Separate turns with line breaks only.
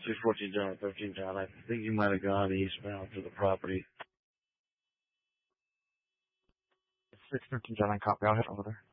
614 John, 13 John. I think you might have gone eastbound to the property.
613 John, copy. I'll head over there.